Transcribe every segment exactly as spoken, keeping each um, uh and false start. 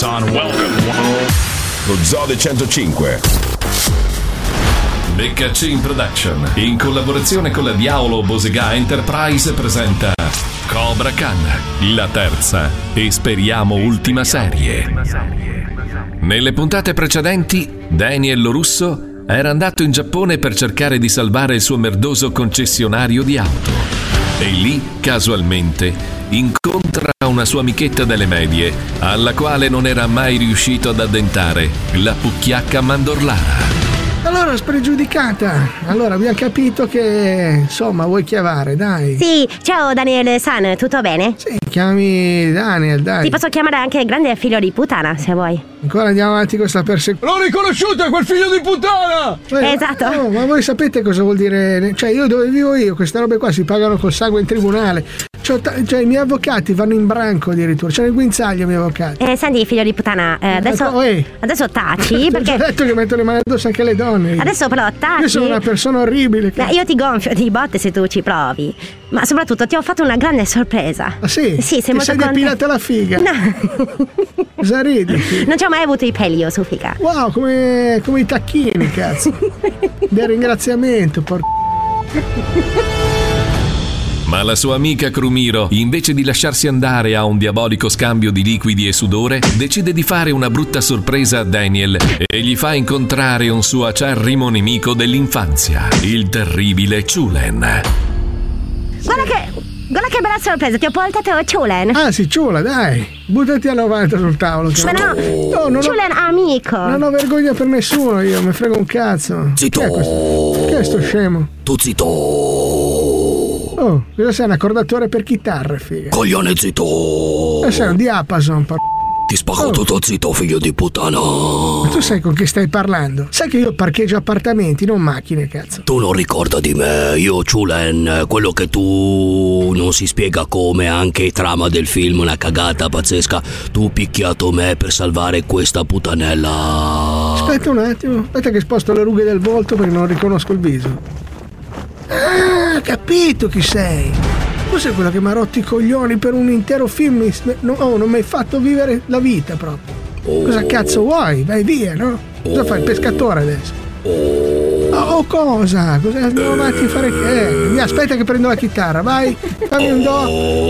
Lo Zode centocinque. Beccacin Production, in collaborazione con la Diavolo Bosega Enterprise, presenta Cobra Khan, la terza e speriamo ultima serie. Nelle puntate precedenti, Daniel Lorusso era andato in Giappone per cercare di salvare il suo merdoso concessionario di auto. E lì, casualmente, incontra una sua amichetta delle medie, alla quale non era mai riuscito ad addentare, la Pucchiacca Mandorlara. Allora, spregiudicata, allora abbiamo capito che, insomma, vuoi chiavare, dai. Sì, ciao Daniel-san, tutto bene? Sì, chiami Daniel, dai. Ti posso chiamare anche grande figlio di puttana, se vuoi. Ancora andiamo avanti con questa persecuzione. L'ho riconosciuto, è quel figlio di puttana! Eh, esatto. No, ma voi sapete cosa vuol dire? Cioè, io dove vivo io, queste robe qua si pagano col sangue in tribunale. Cioè, cioè i miei avvocati vanno in branco addirittura. C'è nel guinzaglio i miei avvocati. Eh, senti, figlio di puttana, eh, adesso, oh, adesso taci, Ti perché... ho già detto che metto le mani addosso anche alle donne. Io. Adesso però taci. Io sono una persona orribile. No, io ti gonfio di botte se tu ci provi. Ma soprattutto ti ho fatto una grande sorpresa. Ah sì? Sì, sei Ti molto sei contenta. depilata la figa? No. Cosa ridi? Non ci ho mai avuto i peli io su figa. Wow, come, come i tacchini, cazzo. Del ringraziamento, porco. Ma la sua amica Crumiro, invece di lasciarsi andare a un diabolico scambio di liquidi e sudore, decide di fare una brutta sorpresa a Daniel e gli fa incontrare un suo acerrimo nemico dell'infanzia, il terribile Chulen. Guarda che... Guarda che bella sorpresa, ti ho portato Chulen. Ah sì, Ciula, dai. Buttati a novanta sul tavolo. Ma no, no non Chulen ho, amico. non ho vergogna per nessuno io, mi frega un cazzo. Zitto. Chi è questo? Chi è sto scemo? Tu zitto. Oh, cosa sei, un accordatore per chitarre, figa? Coglione zitto. Eh, sei un diapason, por... Ti spago Oh. tutto zitto, figlio di puttana. Ma tu sai con chi stai parlando? Sai che io parcheggio appartamenti, non macchine, cazzo. Tu non ricorda di me, io Chulen, quello che tu non si spiega come, anche trama del film, una cagata pazzesca. Tu picchiato me per salvare questa puttanella. Aspetta un attimo, aspetta che sposto le rughe del volto perché non riconosco il viso. Ah, capito chi sei. Tu sei quello che mi ha rotto i coglioni per un intero film. No, oh, non mi hai fatto vivere la vita proprio. Oh. Cosa cazzo vuoi? Vai via, no? Cosa fai? Il pescatore adesso? Oh, oh cosa? Cosa andiamo avanti a fare? Eh, via, aspetta che prendo la chitarra, vai, fammi un do.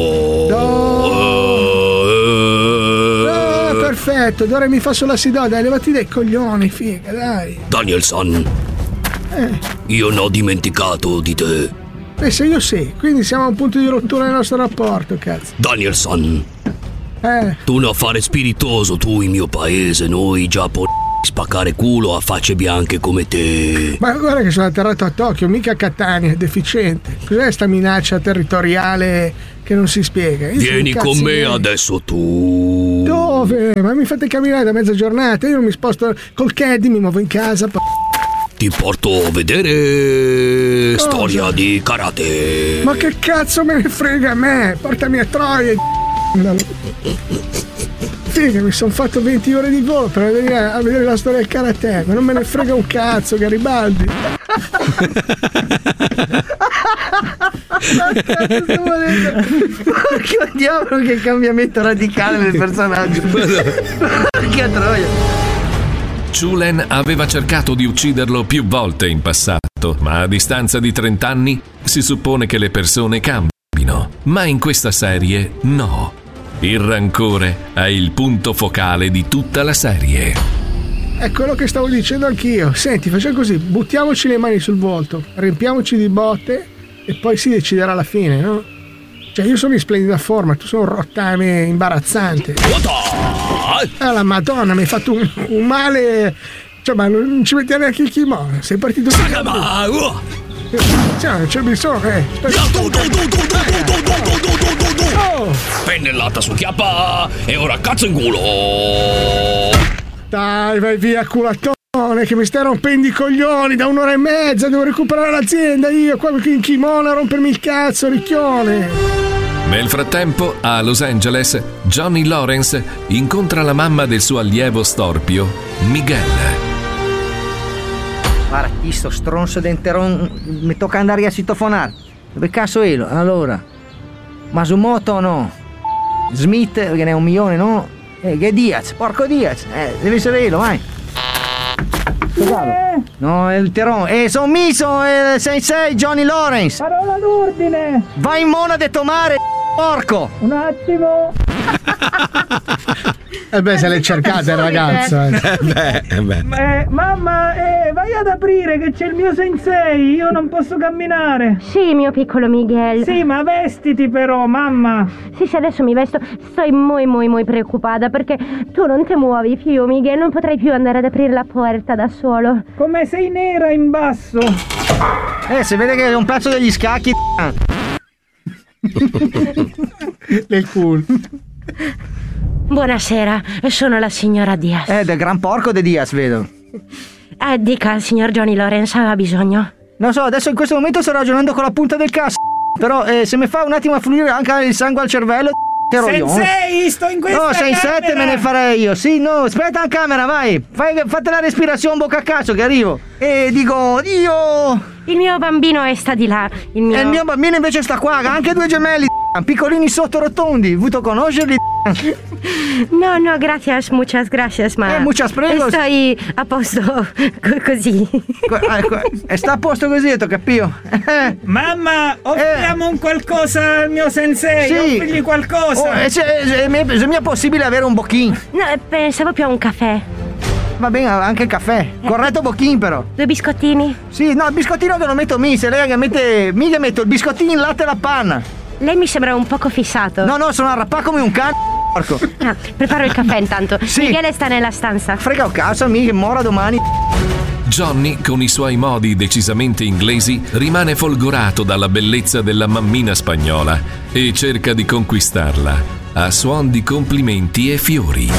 Do. Ah, perfetto, do re mi fa solo la si do, dai, levati dai coglioni, figa, dai. Danielson, Eh, io non ho dimenticato di te. pensa io sì, quindi siamo a un punto di rottura nel nostro rapporto, cazzo. Danielson, Eh, tu un affare spiritoso, tu in mio paese, noi giapponesi spaccare culo a facce bianche come te. ma guarda che sono atterrato a Tokyo, mica a Catania, è deficiente. Cos'è sta minaccia territoriale che non si spiega? Io sono Vieni un con cazzo me di- adesso tu. Dove? Ma mi fate camminare da mezza giornata, io non mi sposto col caddy, mi muovo in casa. p- Ti porto a vedere Cosa? storia di karate. Ma che cazzo me ne frega a me? Portami a Troia. Figa, mi sono fatto venti ore di volo per venire a vedere la storia del karate, ma non me ne frega un cazzo, Garibaldi. Porco diavolo, che cambiamento radicale del personaggio. Porca troia. Chulen aveva cercato di ucciderlo più volte in passato, ma a distanza di trenta anni si suppone che le persone cambino. Ma in questa serie no. Il rancore è il punto focale di tutta la serie. È quello che stavo dicendo anch'io. Senti, facciamo così, buttiamoci le mani sul volto, riempiamoci di botte e poi si deciderà alla fine, no? Cioè, io sono in splendida forma, tu sei un rottame imbarazzante. Ah, la madonna, mi hai fatto un, un male. Cioè, ma non ci mettiamo neanche il kimono. Sei partito di. Cioè, non c'è bisogno, eh. Oh, Pennellata su chiappa e ora cazzo in culo. dai, vai via, culatone, che mi stai rompendo i coglioni da un'ora e mezza. Devo recuperare l'azienda io, qua in kimono a rompermi il cazzo, ricchione. Nel frattempo, a Los Angeles, Johnny Lawrence incontra la mamma del suo allievo storpio, Miguel. Guarda, chi sto stronzo denteron, mi tocca andare a citofonare. Dove cazzo è? Allora, Masumoto o no? Smith, che ne è un milione, no? Eh, che Diaz, porco Diaz. Eh, deve essere io, vai. Eh, No, è il Teron. Eh, son miso, eh, sensei Johnny Lawrence. parola d'ordine. Vai in mona de tomare, porco. Un attimo. Eh beh, se l'hai cercata il ragazzo. Eh. Eh beh, eh beh. Eh, mamma, eh, vai ad aprire che c'è il mio sensei. Io non posso camminare. Sì, mio piccolo Miguel. Sì, ma vestiti però, mamma. Sì, sì, adesso mi vesto. Sto muy, muy, muy preoccupata perché tu non ti muovi più, Miguel. Non potrai più andare ad aprire la porta da solo. Come sei nera in basso. Eh, si vede che è un pezzo degli scacchi. Nel culo. Buonasera, sono la signora Diaz. Eh, del gran porco de Diaz, vedo. Eh, dica, il signor Johnny Lawrence aveva bisogno. Non so, adesso in questo momento sto ragionando con la punta del cazzo. Però eh, se mi fa un attimo affluire anche il sangue al cervello, che roglione. Sensei, sto in questa No, sei camera. sette me ne farei io. Sì, no, aspetta in camera, vai. Fai, fate la respirazione bocca a cazzo che arrivo. E dico, Dio. Il mio bambino è sta di là. Il mio... E il mio bambino invece sta qua, ha anche due gemelli, piccolini sotto rotondi. Vuto conoscerli? No, no, gracias, muchas gracias, ma... Eh, muchas pregos. Stai a posto co- così. Ecco, e sta a posto così, ho capito. Eh. Mamma, offriamo un qualcosa al mio sensei. Sì. Offrigli qualcosa. Oh, e se, se, mi è, se mi è possibile avere un bocchin. No, pensavo più a un caffè. Va bene, anche il caffè. Corretto bocchin però. Due biscottini? Sì, no, il biscottino te lo metto mi, se lei che mette. Mica metto il biscottino in latte e la panna. Lei mi sembra un poco fissato. No, no, sono arrappato come un cane, porco. Ah, preparo il caffè intanto. Sì. Michele sta nella stanza. Frega un cazzo, mica, mora domani. Johnny, con i suoi modi decisamente inglesi, rimane folgorato dalla bellezza della mammina spagnola e cerca di conquistarla a suon di complimenti e fiori.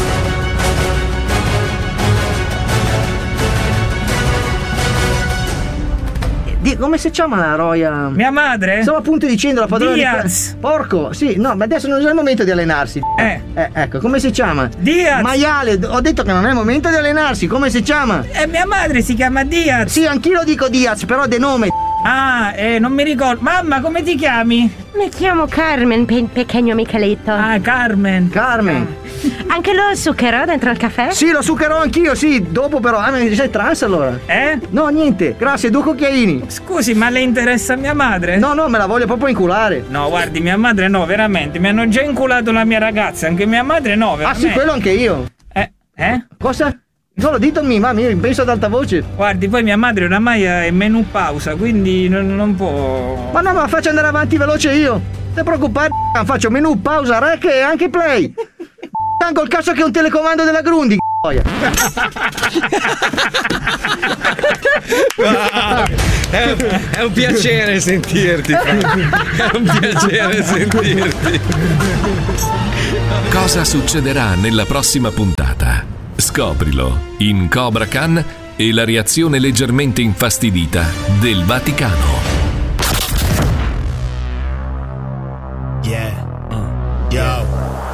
Di, come si chiama la roia? Mia madre? Stavo appunto dicendo la padrona Diaz. di... Porco, sì, no, ma adesso non è il momento di allenarsi. Eh. eh ecco, come si chiama? Diaz. Maiale, ho detto che non è il momento di allenarsi, come si chiama? E mia madre si chiama Diaz. Sì, anch'io lo dico Diaz, però de nome. Ah, eh, non mi ricordo. Mamma, come ti chiami? Mi chiamo Carmen, pe- pequeño Micheletto. Ah, Carmen. Carmen. Anche lo zucchero dentro il caffè? Sì, lo zuccherò anch'io, sì, dopo però. Ah, ma sei trans allora? Eh? No, niente, grazie, due cucchiaini. Scusi, ma le interessa mia madre? No, no, me la voglio proprio inculare. No, guardi, mia madre no, veramente. Mi hanno già inculato la mia ragazza, anche mia madre no, Ah veramente. sì, quello anche io. Eh? Eh? Cosa? Solo ditemi, ma mi penso ad alta voce. Guardi, poi mia madre oramai è in menù pausa, quindi non, non può... Ma no, ma faccio andare avanti veloce io. Non ti preoccupare, faccio menù, pausa, rec e anche play. Tanto il cazzo che è un telecomando della Grundy. È, è un piacere sentirti. È un piacere sentirti. Cosa succederà nella prossima puntata? Scoprilo in Cobra Khan e la reazione leggermente infastidita del Vaticano. Yeah. Uh. Yo.